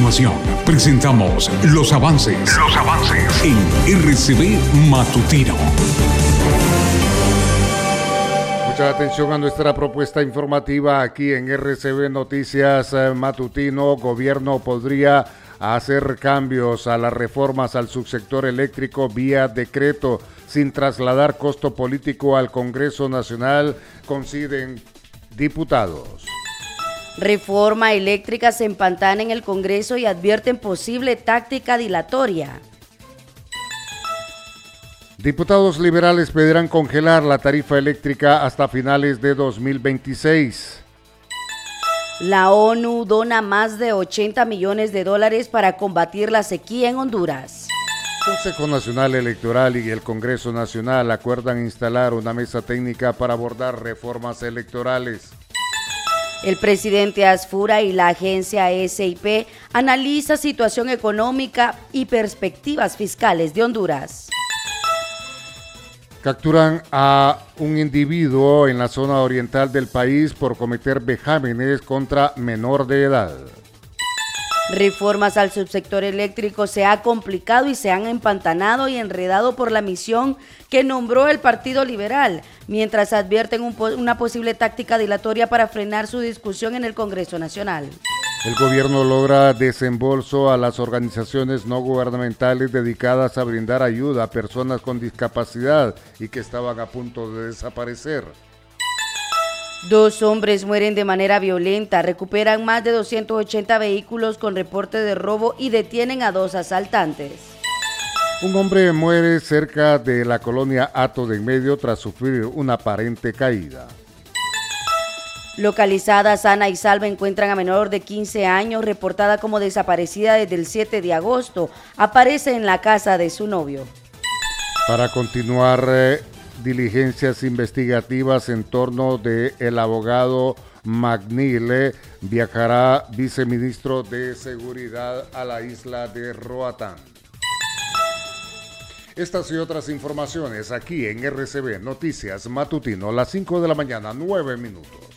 continuación, presentamos los avances en RCB Matutino. Mucha atención a nuestra propuesta informativa aquí en RCB Noticias Matutino. Gobierno podría hacer cambios a las reformas al subsector eléctrico vía decreto sin trasladar costo político al Congreso Nacional, coinciden diputados. Reforma eléctrica se empantana en el Congreso y advierten posible táctica dilatoria. Diputados liberales pedirán congelar la tarifa eléctrica hasta finales de 2026. La ONU dona más de $80 millones para combatir la sequía en Honduras. Consejo Nacional Electoral y el Congreso Nacional acuerdan instalar una mesa técnica para abordar reformas electorales. El presidente Asfura y la agencia SIP analiza situación económica y perspectivas fiscales de Honduras. Capturan a un individuo en la zona oriental del país por cometer vejámenes contra menor de edad. Reformas al subsector eléctrico se ha complicado y se han empantanado y enredado por la misión que nombró el Partido Liberal, mientras advierten una posible táctica dilatoria para frenar su discusión en el Congreso Nacional. El gobierno logra desembolso a las organizaciones no gubernamentales dedicadas a brindar ayuda a personas con discapacidad y que estaban a punto de desaparecer. 2 hombres mueren de manera violenta, recuperan más de 280 vehículos con reporte de robo y detienen a 2 asaltantes. Un hombre muere cerca de la colonia Hato de Enmedio tras sufrir una aparente caída. Localizada sana y salva, encuentran a menor de 15 años reportada como desaparecida desde el 7 de agosto. Aparece en la casa de su novio. Para continuar diligencias investigativas en torno del abogado McNeil, viajará viceministro de Seguridad a la isla de Roatán. Estas y otras informaciones aquí en RCB Noticias Matutino, las 5 de la mañana, 9 minutos.